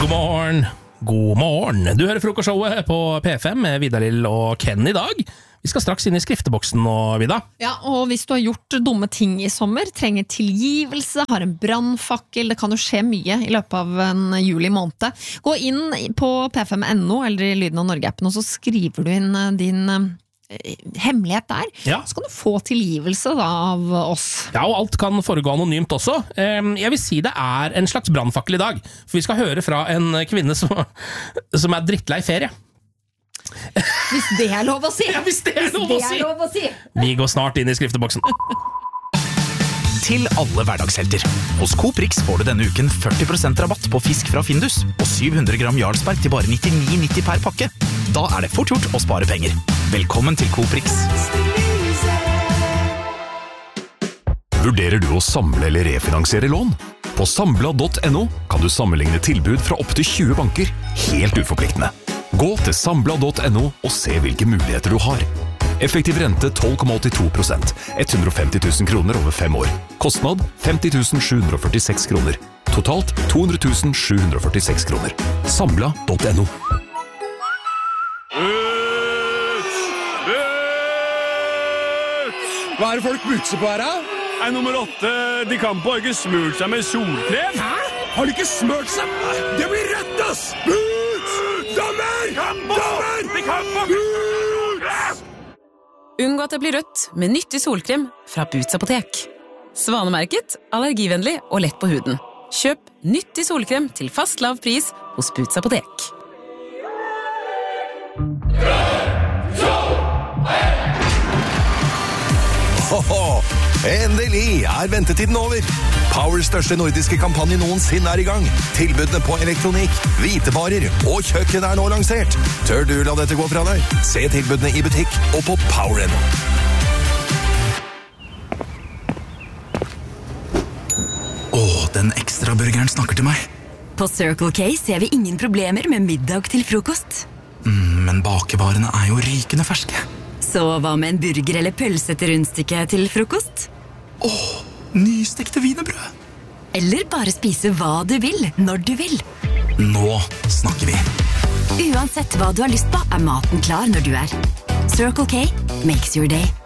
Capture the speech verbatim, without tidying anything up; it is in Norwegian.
God morgen, god morgen. Du hører frokostshowet på P fem med Vidar Lill og Ken i dag. Vi skal straks inn i skrifteboksen nå, Vida. Ja, og hvis du har gjort dumme ting i sommer, trenger tilgivelse, har en brandfakkel, det kan jo skje mye i løpet av en juli måned. Gå inn på p fem punktum no eller i Lyden av Norge-appen, og så skriver du inn din hemmelighet der, ja. Så kan du få tilgivelse da, av oss. Ja, og alt kan foregå anonymt også. Jeg vil si det er en slags brandfakkel i dag, for vi skal høre fra en kvinne som, som er drittlei ferie. Hvis det er lov å si! Ja, hvis det er lov, det å, si. er lov å si! Vi går snart inn i skrifteboksen. Til alle hverdagshelter. Hos Coprix får du denne uken førti prosent rabatt på fisk fra Findus og syv hundre gram Jarlsberg til bare nittini nitti per pakke. Da er det fort gjort å spare penger. Velkommen til Coprix. Vurderer du å samle eller refinansiere lån? På sambla punktum no kan du sammenligne tilbud fra opp til tjue banker, helt uforpliktende. Gå til sambla punktum no og se hvilke muligheter du har. Effektiv rente tolv komma åttito prosent, hundre og femti tusen kroner over fem år. Kostnad femti tusen sju hundre og førtiseks kroner. Totalt to hundre tusen sju hundre og førtiseks kroner. Sambla punktum no. Hva er det folk butser på her, da? Er nummer åtte, de Campo har ikke smurt seg med solkrem. Hæ? Har de ikke smurt seg? Det blir rødt, ass! Buts! Dommer! Dommer! De Campo! Buts! Unngå at det blir rødt med nyttig solkrem fra Boots apotek. Svanemerket, allergivennlig og lett på huden. Kjøp nyttig solkrem til fast lav pris hos Boots apotek. Hoho! Endelig er ventetiden over. Powers største nordiske kampanje noensinne er i gang. Tilbudene på elektronikk, hvitevarer og kjøkken er nå lansert. Tør du la dette gå fra deg? Se tilbudene i butikk og på Power punktum no. Åh, den ekstra burgeren snakker til meg. På Circle K ser vi ingen problemer med middag til frokost. Mm, men bakevarene er jo rykende ferske. Så hva med en burger eller pølse til rundstykke til frokost? Åh, nystekte wienerbrød. Eller bare spise hva du vil, når du vil. Nå snakker vi. Uansett hva du har lyst på, er maten klar når du er. Circle K makes your day.